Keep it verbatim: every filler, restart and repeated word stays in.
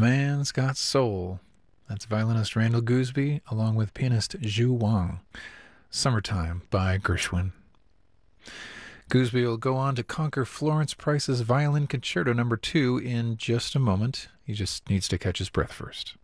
Man's Got Soul. That's violinist Randall Gooseby along with pianist Zhu Wang. Summertime by Gershwin. Gooseby will go on to conquer Florence Price's Violin Concerto number two in just a moment. He just needs to catch his breath first.